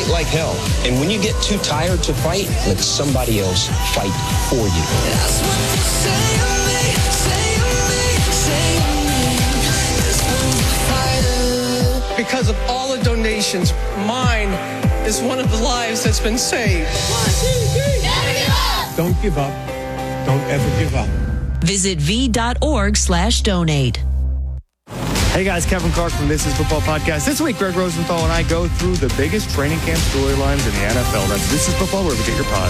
fight like hell. And when you get too tired to fight, let somebody else fight for you. That's what they say of me, say of me, say of me. This one's a fighter. Because of all the donations, mine is one of the lives that's been saved. 1, 2, 3. Never give up. Don't give up. Don't ever give up. Visit v.org/donate. Hey guys, Kevin Clark from This Is Football Podcast. This week, Greg Rosenthal and I go through the biggest training camp storylines in the NFL. That's This Is Football, wherever you get your pods.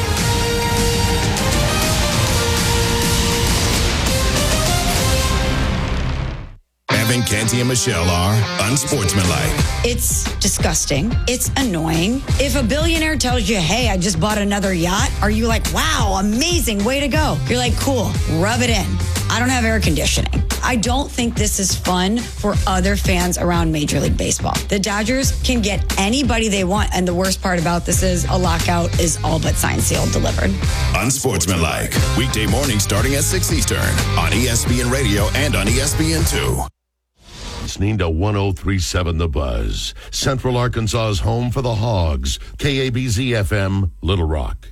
Evan, Canty, and Michelle are unsportsmanlike. It's disgusting. It's annoying. If a billionaire tells you, hey, I just bought another yacht, are you like, wow, amazing, way to go? You're like, cool, rub it in. I don't have air conditioning. I don't think this is fun for other fans around Major League Baseball. The Dodgers can get anybody they want, and the worst part about this is a lockout is all but signed, sealed, delivered. Unsportsmanlike. Weekday morning starting at 6 Eastern on ESPN Radio and on ESPN2. Listening to 103.7 The Buzz, Central Arkansas's home for the Hogs, KABZ-FM, Little Rock.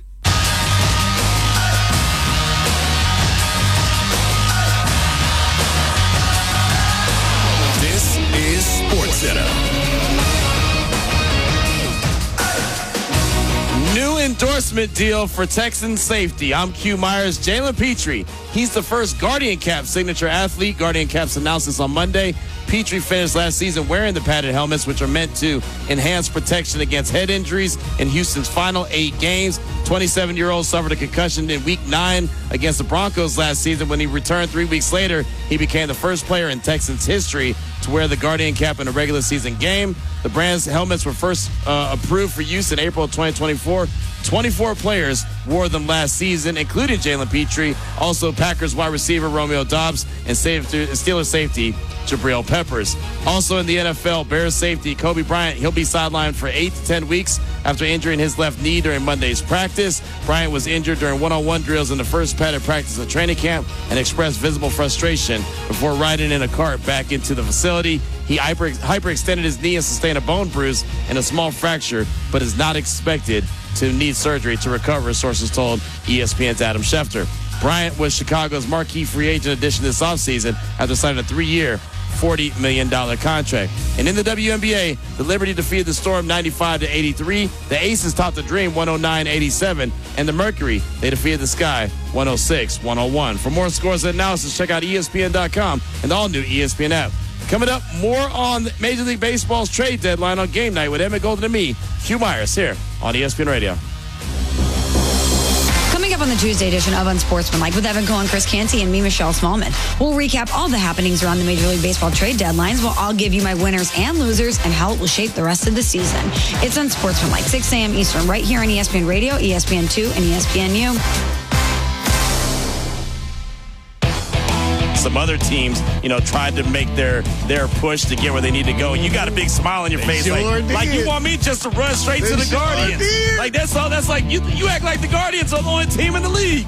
This is SportsCenter. New endorsement deal for Texans safety. I'm Q Myers. Jalen Petrie, he's the first Guardian Cap signature athlete. Guardian Caps announced this on Monday. Petrie finished last season wearing the padded helmets, which are meant to enhance protection against head injuries in Houston's final 8 games. 27-year-old suffered a concussion in Week 9 against the Broncos last season. When he returned 3 weeks later, he became the first player in Texans history to wear the Guardian Cap in a regular season game. The brand's helmets were first approved for use in April of 2024. 24 players wore them last season, including Jalen Petrie, also Packers wide receiver Romeo Doubs, and Steelers safety Jabril Peppers. Also in the NFL, Bears safety Kobe Bryant, he'll be sidelined for 8 to 10 weeks after injuring his left knee during Monday's practice. Bryant was injured during one-on-one drills in the first padded practice of training camp and expressed visible frustration before riding in a cart back into the facility. He hyperextended his knee and sustained a bone bruise and a small fracture, but is not expected to need surgery to recover, sources told ESPN's Adam Schefter. Bryant was Chicago's marquee free agent addition this offseason after signing a 3-year, $40 million contract. And in the WNBA, the Liberty defeated the Storm 95-83. The Aces topped the Dream 109-87. And the Mercury, they defeated the Sky 106-101. For more scores and analysis, check out ESPN.com and the all-new ESPN app. Coming up, more on Major League Baseball's trade deadline on Game Night with Emmett Golden and me, Q Myers, here on ESPN Radio. Coming up on the Tuesday edition of Unsportsmanlike with Evan Cohen, Chris Canty, and me, Michelle Smallman. We'll recap all the happenings around the Major League Baseball trade deadlines. I'll give you my winners and losers and how it will shape the rest of the season. It's Unsportsmanlike, 6 a.m. Eastern, right here on ESPN Radio, ESPN2, and ESPNU. Some other teams, tried to make their push to get where they need to go. And you got a big smile on your face. Like you want me just to run straight to the Guardians. Like, that's all. That's like, you act like the Guardians are the only team in the league.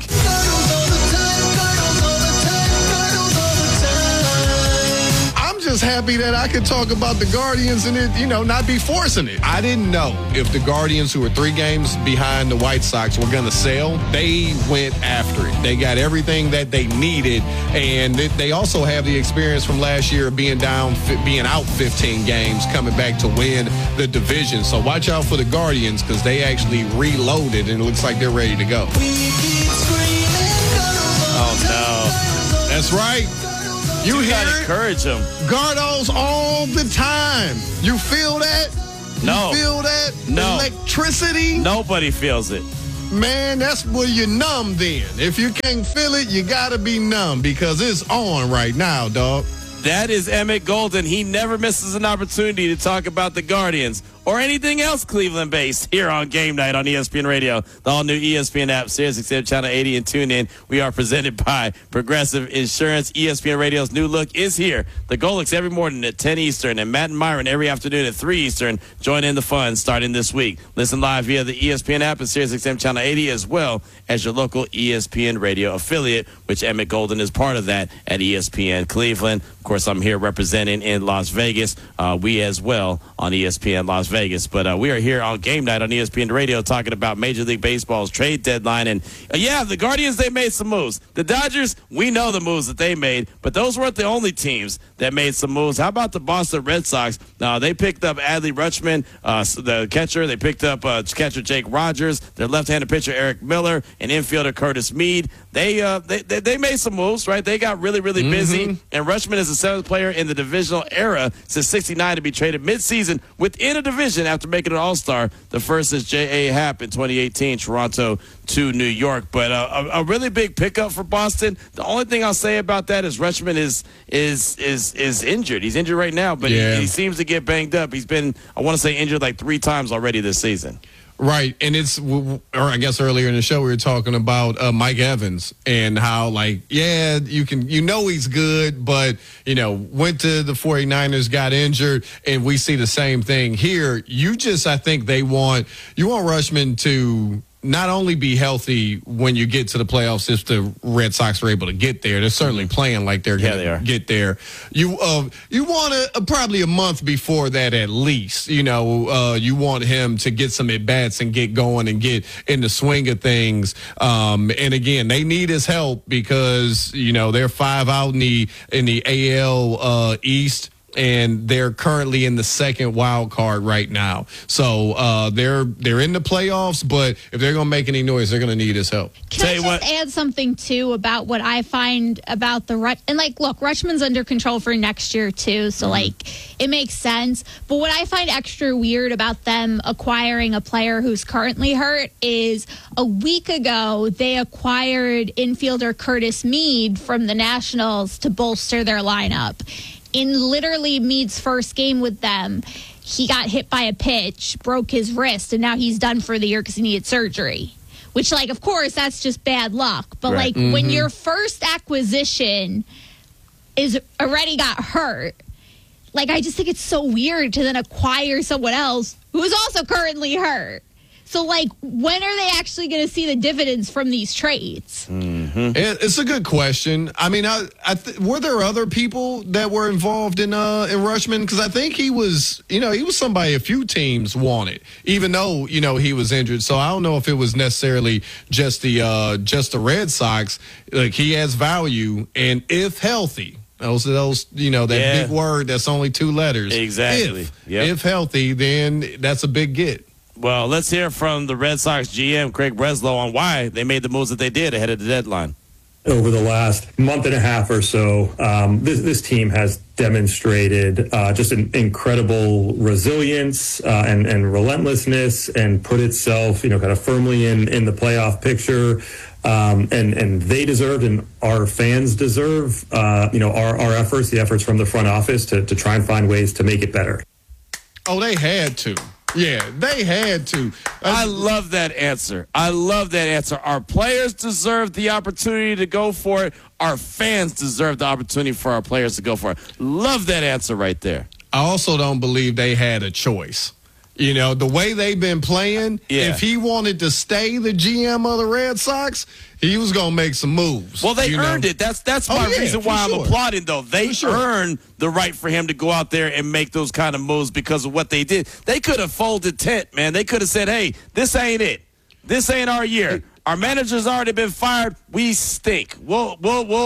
Just happy that I could talk about the Guardians and it, not be forcing it. I didn't know if the Guardians, who were 3 games behind the White Sox, were going to sell. They went after it. They got everything that they needed, and they also have the experience from last year of being out 15 games, coming back to win the division. So watch out for the Guardians because they actually reloaded, and it looks like they're ready to go. Oh, no. That's right. You gotta encourage them. Gardos all the time. You feel that? No. You feel that? No. Electricity? Nobody feels it. Man, that's where you're numb then. If you can't feel it, you gotta be numb because it's on right now, dog. That is Emmett Golden. He never misses an opportunity to talk about the Guardians or anything else Cleveland-based here on Game Night on ESPN Radio, the all-new ESPN app, SiriusXM Channel 80, and tune in. We are presented by Progressive Insurance. ESPN Radio's new look is here. The Golics every morning at 10 Eastern and Matt and Myron every afternoon at 3 Eastern. Join in the fun starting this week. Listen live via the ESPN app and SiriusXM Channel 80 as well as your local ESPN Radio affiliate, which Emmett Golden is part of that at ESPN Cleveland. Of course, course, I'm here representing in Las Vegas. We as well on ESPN Las Vegas. But we are here on game night on ESPN Radio talking about Major League Baseball's trade deadline. And the Guardians, they made some moves. The Dodgers, we know the moves that they made, but those weren't the only teams that made some moves. How about the Boston Red Sox? They picked up Adley Rutschman, the catcher. They picked up catcher Jake Rogers, their left-handed pitcher Eric Miller, and infielder Curtis Mead. They made some moves, right? They got really, really busy. And Rutschman is the seventh player in the divisional era since '69 to be traded mid-season within a division after making an All-Star. The first is J.A. Happ in 2018, Toronto to New York. But a really big pickup for Boston. The only thing I'll say about that is Rutschman is injured. He's injured right now, but he seems to get banged up. He's been, I want to say, injured like 3 times already this season. Right, and or I guess earlier in the show we were talking about Mike Evans and how, he's good, but, went to the 49ers, got injured, and we see the same thing here. I think you want Rutschman to not only be healthy when you get to the playoffs, if the Red Sox are able to get there. They're certainly playing like they're going to get there. You want probably a month before that at least. You want him to get some at-bats and get going and get in the swing of things. And again, they need his help because, they're 5 out in the AL East. And they're currently in the second wild card right now. So they're in the playoffs, but if they're going to make any noise, they're going to need his help. Can I just add something, too, about what I find about look, Rutschman's under control for next year, too, so, it makes sense. But what I find extra weird about them acquiring a player who's currently hurt is a week ago, they acquired infielder Curtis Mead from the Nationals to bolster their lineup. In literally Mead's first game with them, he got hit by a pitch, broke his wrist, and now he's done for the year because he needed surgery. Which, of course, that's just bad luck. But, when your first acquisition is already got hurt, I just think it's so weird to then acquire someone else who's also currently hurt. So, when are they actually going to see the dividends from these trades? It's a good question. I mean, were there other people that were involved in Rutschman? Because I think he was somebody a few teams wanted, even though, he was injured. So I don't know if it was necessarily just the Red Sox. He has value, and if healthy. Those big word that's only 2 letters. Exactly. If healthy, then that's a big get. Well, let's hear from the Red Sox GM, Craig Breslow, on why they made the moves that they did ahead of the deadline. Over the last month and a half or so, this team has demonstrated just an incredible resilience and relentlessness, and put itself, kind of firmly in the playoff picture. And they deserved, and our fans deserve, our efforts, the efforts from the front office to try and find ways to make it better. Oh, they had to. Yeah, they had to. I love that answer. Our players deserve the opportunity to go for it. Our fans deserve the opportunity for our players to go for it. Love that answer right there. I also don't believe they had a choice. The way they've been playing, if he wanted to stay the GM of the Red Sox, he was going to make some moves. Well, they earned it. That's my reason why I'm applauding, though. They earned the right for him to go out there and make those kind of moves because of what they did. They could have folded tent, man. They could have said, hey, this ain't it. This ain't our year. Our manager's already been fired. We stink. We'll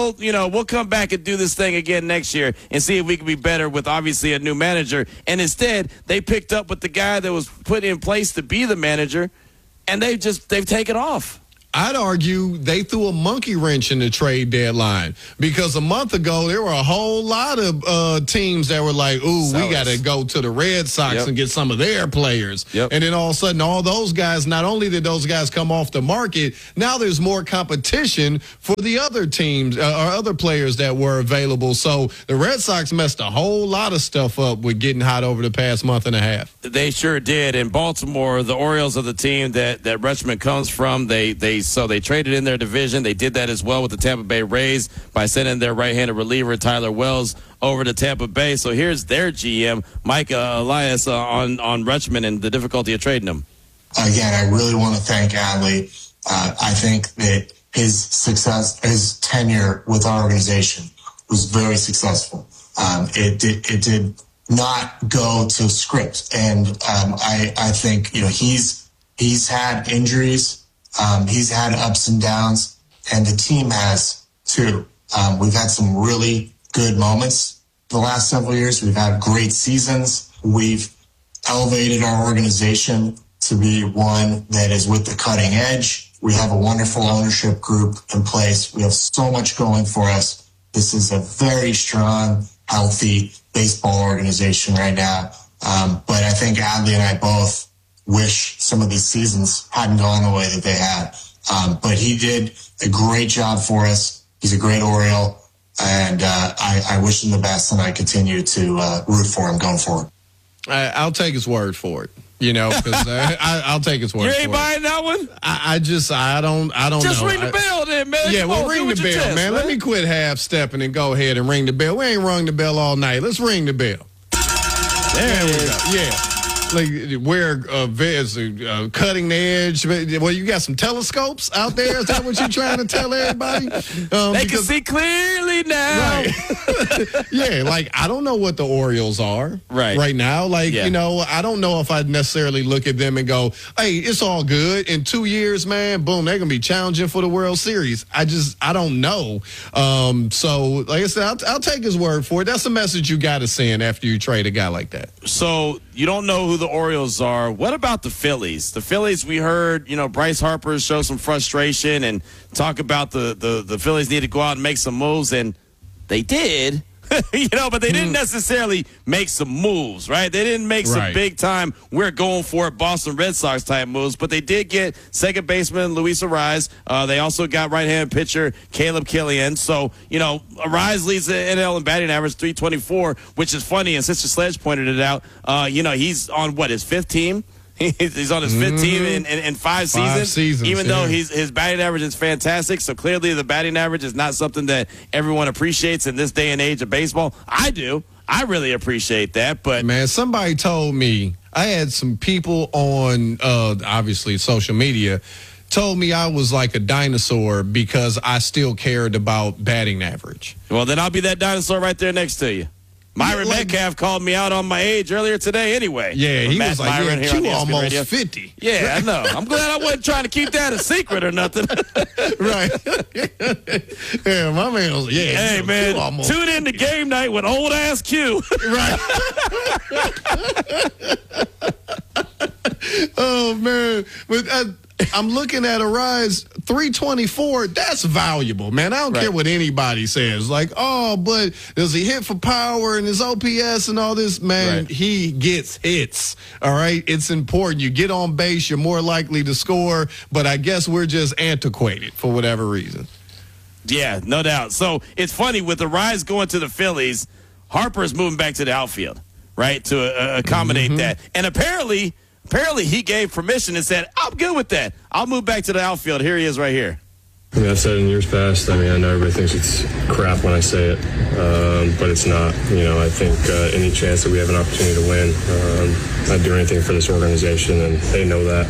come back and do this thing again next year and see if we can be better with obviously a new manager. And instead, they picked up with the guy that was put in place to be the manager, and they've taken off. I'd argue they threw a monkey wrench in the trade deadline because a month ago there were a whole lot of teams that were like, ooh, we got to go to the Red Sox and get some of their players. And then all of a sudden all those guys, not only did those guys come off the market, now there's more competition for the other teams or other players that were available. So the Red Sox messed a whole lot of stuff up with getting hot over the past month and a half. They sure did. In Baltimore, the Orioles are the team that Rutschman comes from. They traded in their division. They did that as well with the Tampa Bay Rays by sending their right-handed reliever Tyler Wells over to Tampa Bay. So here's their GM, Mike Elias, on Rutschman and the difficulty of trading him. Again, I really want to thank Adley. I think that his tenure with our organization was very successful. it did not go to script. And I think, he's had injuries, he's had ups and downs, and the team has too. We've had some really good moments the last several years. We've had great seasons. We've elevated our organization to be one that is with the cutting edge. We have a wonderful ownership group in place. We have so much going for us. This is a very strong, healthy baseball organization right now. But I think Adley and I both wish some of these seasons hadn't gone the way that they had. But he did a great job for us. He's a great Oriole, and I wish him the best, and I continue to root for him going forward. I'll take his word for it. Because I'll take his word. You for ain't it. buying that one? I don't Just know. ring the bell then, man. Yeah, Come well, on, ring do the what you bell, just, man. Let me quit half-stepping and go ahead and ring the bell. We ain't rung the bell all night. Let's ring the bell. There we go. Yeah. Like, we're cutting edge. Well, you got some telescopes out there? Is that what you're trying to tell everybody? They can see clearly now. Right. Yeah, like, I don't know what the Orioles are right now. Like, I don't know if I'd necessarily look at them and go, hey, it's all good. In 2 years, man, boom, they're going to be challenging for the World Series. I don't know. So, like I said, I'll take his word for it. That's a message you got to send after you trade a guy like that. So, you don't know who the Orioles are. What about the Phillies? The Phillies, we heard, Bryce Harper show some frustration and talk about the Phillies need to go out and make some moves, and they did. But they didn't necessarily make some moves, right? They didn't make some big time, we're going for it, Boston Red Sox type moves, but they did get second baseman Luis Arraez. They also got right-hand pitcher Caleb Killian. So, Arraez leads the NL in batting average 324, which is funny, and Sister Sledge pointed it out. He's on, his fifth team? He's on his fifth team in 5 seasons. Even though his batting average is fantastic. So clearly the batting average is not something that everyone appreciates in this day and age of baseball. I do. I really appreciate that. But man, somebody told me, I had some people on obviously social media told me I was like a dinosaur because I still cared about batting average. Well, then I'll be that dinosaur right there next to you. Myron Metcalf called me out on my age earlier today anyway. Yeah, he was like, Myron here on you ESPN almost Radio. 50. Yeah, I know. I'm glad I wasn't trying to keep that a secret or nothing. Right. Yeah, my man was, Hey, man, tune in to Game Night with old ass Q. Right. Oh, man. But I'm looking at Arraez 324. That's valuable, man. I don't care what anybody says. Like, but does he hit for power and his OPS and all this? Man, he gets hits. All right. It's important. You get on base, you're more likely to score. But I guess we're just antiquated for whatever reason. Yeah, no doubt. So it's funny with Arraez going to the Phillies, Harper's moving back to the outfield, right, to accommodate that. And apparently he gave permission and said, I'm good with that. I'll move back to the outfield. Here he is right here. I've said it in years past. I know everybody thinks it's crap when I say it, but it's not. I think any chance that we have an opportunity to win, I'd do anything for this organization, and they know that.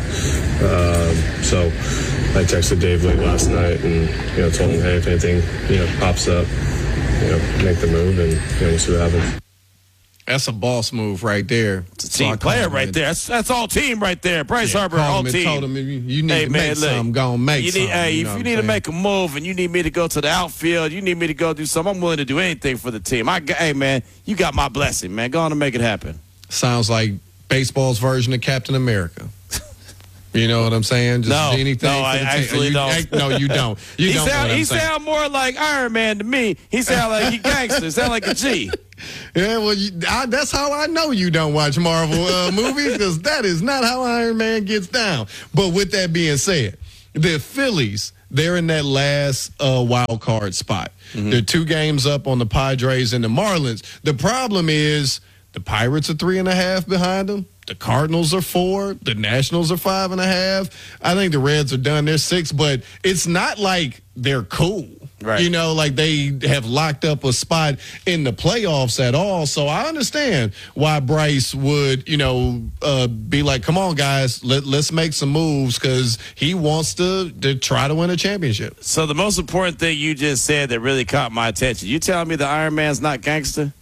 So I texted Dave late last night and, told him, hey, if anything, pops up, make the move, and, we'll see what happens. That's a boss move right there. It's a team player right there. That's all team right there. Bryce Harper, all team. Told him, you need to make something, go and make something. If you need to make a move and you need me to go to the outfield, you need me to go do something, I'm willing to do anything for the team. Hey, man, you got my blessing, man. Go on and make it happen. Sounds like baseball's version of Captain America. You know what I'm saying? Just anything. No, I actually don't. No, you don't. You don't. He sound more like Iron Man to me. He sound like he gangster. Sound like a G. Yeah, well, that's how I know you don't watch Marvel movies, because that is not how Iron Man gets down. But with that being said, the Phillies, they're in that last wild card spot. They're 2 games up on the Padres and the Marlins. The problem is the Pirates are 3.5 behind them. The Cardinals are 4. The Nationals are 5.5. I think the Reds are done. They're 6, but it's not like they're cool. Right. Like they have locked up a spot in the playoffs at all. So I understand why Bryce would, be like, come on, guys, let's make some moves, because he wants to try to win a championship. So the most important thing you just said that really caught my attention, you telling me the Iron Man's not gangster?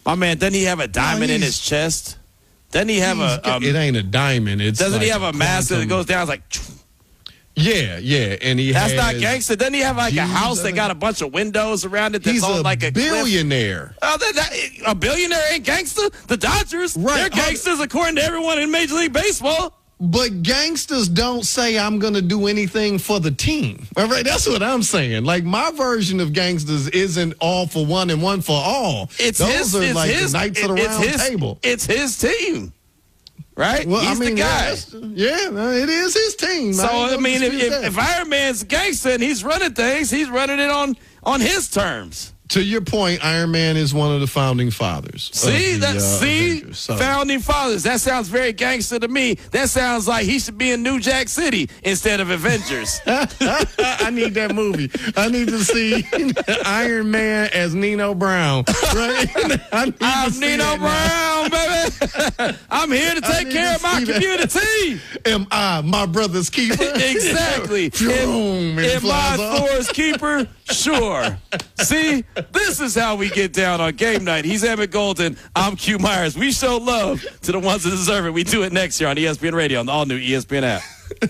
My man, doesn't he have a diamond in his chest? Doesn't he have it ain't a diamond. Doesn't he have a mask that goes down? It's like. Yeah, and that's not gangster. Doesn't he have like a house that got a bunch of windows around it? That's on like a billionaire. Oh, a billionaire ain't gangster. The Dodgers, they're gangsters according to everyone in Major League Baseball. But gangsters don't say I'm going to do anything for the team. All right, that's what I'm saying. Like my version of gangsters isn't all for one and one for all. Those are like the Knights of the Round Table. It's his team. Right? Well, He's the guy. It is his team. So, I mean, if Iron Man's a gangster and he's running things, he's running it on his terms. To your point, Iron Man is one of the founding fathers. Founding fathers. That sounds very gangster to me. That sounds like he should be in New Jack City instead of Avengers. I need that movie. I need to see Iron Man as Nino Brown. Right? I'm Nino Brown, baby. I'm here to take care of my community. Am I my brother's keeper? Exactly. Am I Thor's keeper? Sure. See, this is how we get down on game night. He's Emmett Golden. I'm Q Myers. We show love to the ones that deserve it. We do it next year on ESPN Radio on the all-new ESPN app.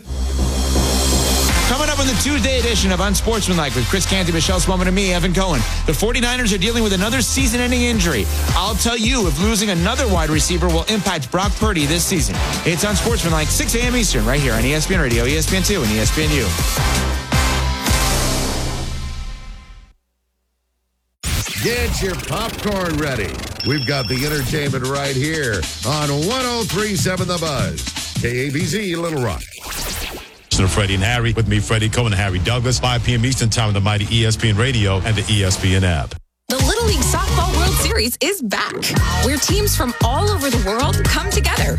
Coming up on the Tuesday edition of Unsportsmanlike with Chris Canty, Michelle Spelman, and me, Evan Cohen. The 49ers are dealing with another season-ending injury. I'll tell you if losing another wide receiver will impact Brock Purdy this season. It's Unsportsmanlike, 6 a.m. Eastern, right here on ESPN Radio, ESPN2, and ESPNU. Get your popcorn ready. We've got the entertainment right here on 103.7 The Buzz. KABZ, Little Rock. Freddie and Harry. With me, Freddie Cohen and Harry Douglas. 5 p.m. Eastern Time on the mighty ESPN Radio and the ESPN app. The Little League Softball World Series is back, where teams from all over the world come together